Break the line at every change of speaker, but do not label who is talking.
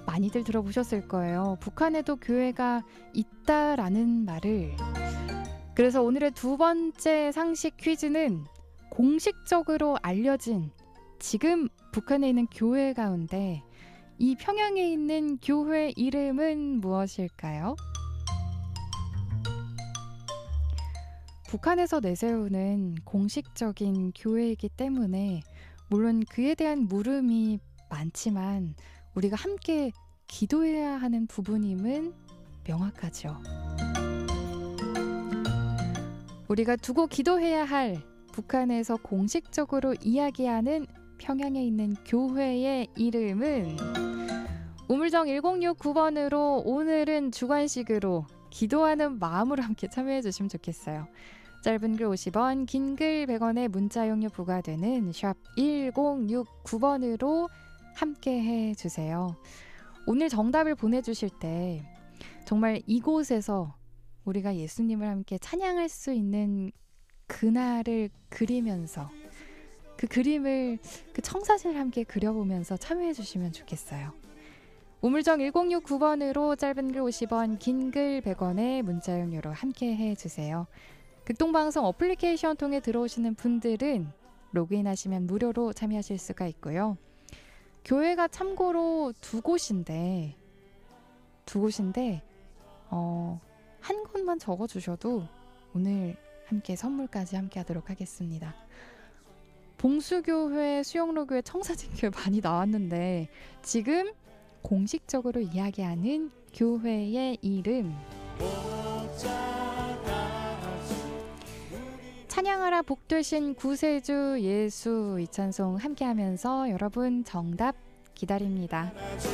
많이들 들어보셨을 거예요. 북한에도 교회가 있다라는 말을. 그래서 오늘의 두 번째 상식 퀴즈는 공식적으로 알려진 지금 북한에 있는 교회 가운데 이 평양에 있는 교회 이름은 무엇일까요? 북한에서 내세우는 공식적인 교회이기 때문에 물론 그에 대한 물음이 많지만 우리가 함께 기도해야 하는 부분임은 명확하죠. 우리가 두고 기도해야 할 북한에서 공식적으로 이야기하는 평양에 있는 교회의 이름은 우물정 1069번으로 오늘은 주관식으로 기도하는 마음으로 함께 참여해 주시면 좋겠어요. 짧은 글 50원, 긴 글 100원의 문자 용료 부과되는 샵 1069번으로 함께 해주세요. 오늘 정답을 보내주실 때 정말 이곳에서 우리가 예수님을 함께 찬양할 수 있는 그날을 그리면서 그 그림을, 그 청사진을 함께 그려보면서 참여해 주시면 좋겠어요. 우물정 1069번으로 짧은 글 50원, 긴 글 100원의 문자 용료로 함께 해주세요. 극동방송 어플리케이션 통해 들어오시는 분들은 로그인하시면 무료로 참여하실 수가 있고요. 교회가 참고로 두 곳인데 한 곳만 적어주셔도 오늘 함께 선물까지 함께 하도록 하겠습니다. 봉수교회, 수영로교회, 청사진교회 많이 나왔는데 지금 공식적으로 이야기하는 교회의 이름 찬양하라 복되신 구세주 예수 이 찬송 함께하면서 여러분 정답 기다립니다.